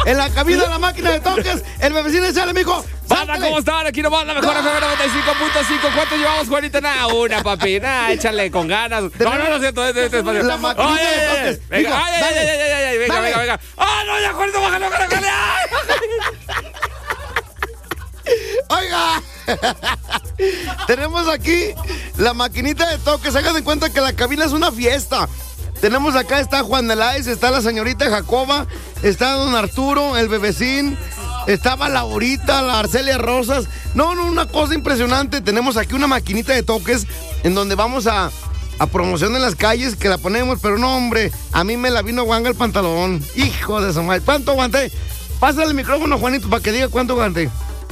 en la cabina de la máquina de toques. El bebecín sale, mijo. Banda, ¿cómo están? Aquí nomás la mejor FM 95.5. ¿Cuántos llevamos, Juanita? Nada, una, papi. Nada, échale con ganas. No, siento, este espacio. La maquinita de toques. Venga, venga. ¡Ah, no, ya, Juanito, bájalo! Oiga, tenemos aquí la maquinita de toques. Hagan de cuenta que la cabina es una fiesta. Tenemos acá, está Juan Eláez, está la señorita Jacoba, está don Arturo, el bebecín, estaba Laurita, la Arcelia Rosas. No, una cosa impresionante. Tenemos aquí una maquinita de toques en donde vamos a promoción en las calles, que la ponemos, pero no, hombre, a mí me la vino guanga el pantalón. Hijo de su madre. ¿Cuánto aguanté? Pásale el micrófono, Juanito, para que diga cuánto aguanté.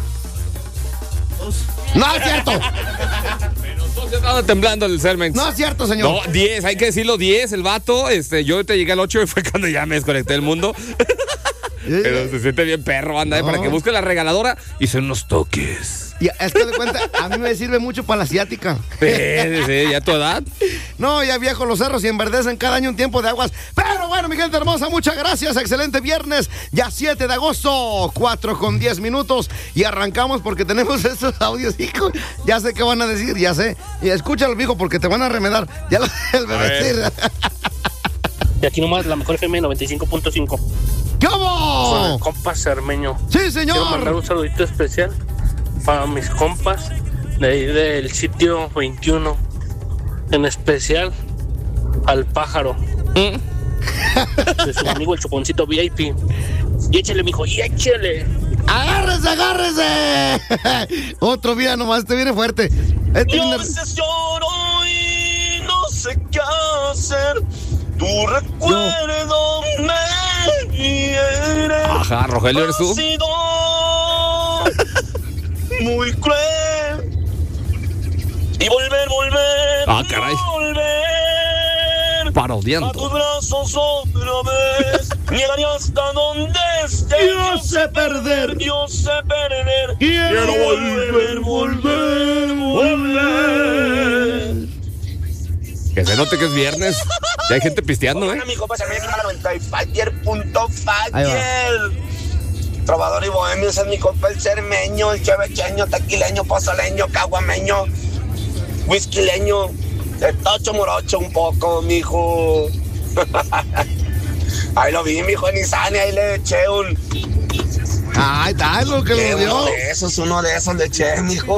No es cierto. Pero entonces estaba temblando el Cermex. No es cierto, señor. No, 10, hay que decirlo, 10, el vato. Yo te llegué al 8 y fue cuando ya me desconecté del mundo. Pero se siente bien perro, anda, para que busque la regaladora y se unos toques. Y es que de cuenta, a mí me sirve mucho para la asiática. Sí, ¿ya tu edad? No, ya viejo los cerros y enverdecen cada año un tiempo de aguas. Pero bueno, mi gente hermosa, muchas gracias. Excelente viernes, ya 7 de agosto, 4:10. Y arrancamos porque tenemos estos audios, hijo. Ya sé qué van a decir, ya sé. Y escúchalo, hijo, porque te van a remedar. Ya lo el bebé. Y aquí nomás la mejor FM 95.5. ¿Cómo? Con el compa Cermeño. Sí, señor. Quiero mandar un saludito especial para mis compas de ahí del sitio 21. En especial al pájaro. De su amigo el Choconcito VIP. Y échale, mijo, y échale. ¡Agárrese! Otro día nomás, te viene fuerte. Yo a veces lloro y no sé qué hacer. Tu recuerdo me hiere. Ajá, Rogelio, ¿eres tú? Ha sido muy cruel. Y volver. Ah, caray. Volver Parodiando. a tus brazos otra vez. Llegaré hasta donde estés. Yo sé perder. Quiero volver. Que se note que es viernes. Ya hay gente pisteando, Bueno, mi compa, se me llama 95.5. Trovador y bohemio, ese es mi compa el cermeño, el chevecheño, tequileño, pozoleño, caguameño, whiskyleño, el tocho morocho un poco, mijo. Ahí lo vi, mijo, en Isani, ahí le eché un... Ay, está, es lo que le dio. Uno de esos le eché, mijo.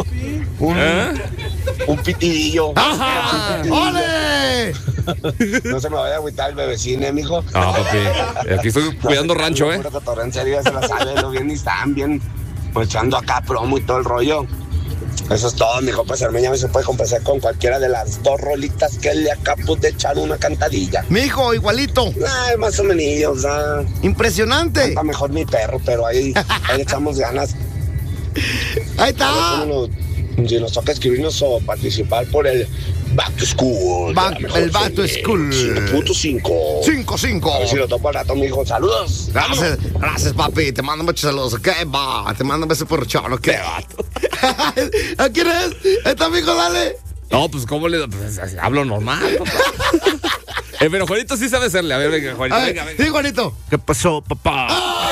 Un pitidillo. ¡Ajá! ¡Ole! No se me vaya a agüitar el bebecine, mijo. No, papi. Aquí estoy cuidando rancho, Puro cotorreo, en serio, ya se la sabe, lo bien y están bien, pues echando acá promo y todo el rollo. Eso es todo, mi compa Cermeño, se puede complacer con cualquiera de las dos rolitas que le acabo de echar una cantadilla. Mijo, igualito. Ay, más o menos, Impresionante. Está mejor mi perro, pero ahí le echamos ganas. Ahí está. Si nos toca escribirnos o participar por el Back to School. El Back to School. 5.5. 5-5. A ver si lo topo al rato, mijo. Saludos. Gracias, papi. Te mando muchos saludos. ¿Qué va? Te mando besos por cholo. ¿Qué va? ¿A quién es? ¿Está, mijo? Dale. No, pues, ¿cómo le...? Pues, hablo normal, papá. Pero Juanito sí sabe hacerle. A ver, venga, Juanito, venga. Sí, Juanito. ¿Qué pasó, papá?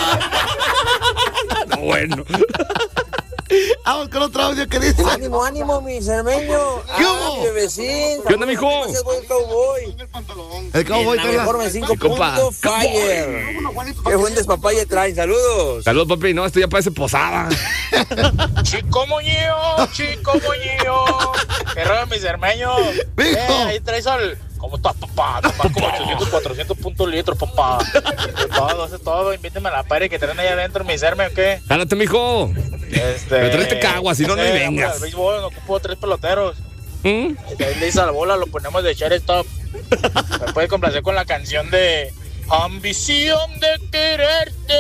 No, bueno. Vamos con otro audio que dice. Ánimo, mi cermeño. ¿Qué hubo? Mi vecino. ¿Qué onda, mijo? Gracias, buen cowboy. El cowboy, La mejor me 5.fire. Qué buen despapalle traen. Saludos. Saludos, papi. No, esto ya parece posada. Chico moñillo. Que roba mi cermeño. Ahí traes al... ¿Cómo estás, papá? Como 800, 400 puntos litros, papá. Hace todo. Invíteme a la pared que traen ahí adentro, mi cerme, ¿o qué? Jálate, mijo. Pero tráete cagua, si no, no vengas. El béisbol, no ocupo 3 peloteros. Y de ahí le dice a la bola, lo ponemos de shortstop. Me puede complacer con la canción de Ambición de quererte.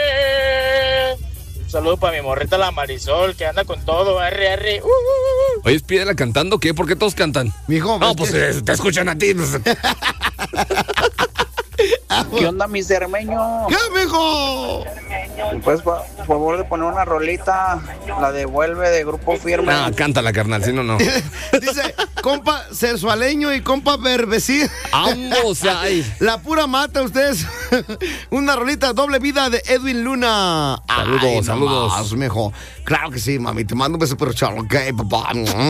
Un saludo para mi morrita la Marisol, que anda con todo, arre. Oye, pídela cantando, ¿qué? ¿Por qué todos cantan? Mijo, no, pues te escuchan a ti. Pues. ¿Qué onda, mi cermeño? ¿Qué, mijo? Pues, por favor, de poner una rolita, la devuelve de Grupo Firme. No, cántala, carnal, si no, no. Dice, compa sensualeño y compa verbecín. Ambos, ay. La pura mata, ustedes. Una rolita doble vida de Edwin Luna. Saludos, ay, saludos. Nomás, mijo. Claro que sí, mami. Te mando un beso pero chalo, ok, papá.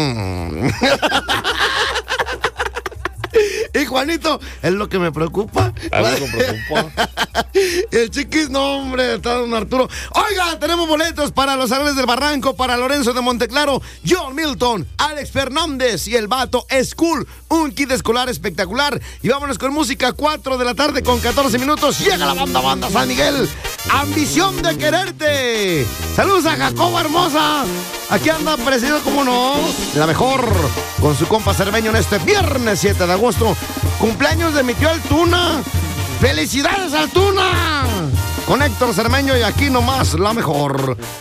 Y Juanito, es lo que me preocupa. Algo me preocupa. El Chiquis, no, hombre, está don Arturo. Oiga, tenemos boletos para los Árboles del Barranco, para Lorenzo de Monteclaro, John Milton, Alex Fernández y el Vato School. Un kit escolar espectacular. Y vámonos con música, 4 de la tarde con 14 minutos. Llega la banda San Miguel. Ambición de quererte. Saludos a Jacoba hermosa. Aquí anda presidido, como no, la mejor, con su compa Cermeño en este viernes 7 de agosto. Cumpleaños de mi tío el Tuna. ¡Felicidades al Tuna! Con Héctor Cermeño y aquí nomás la mejor.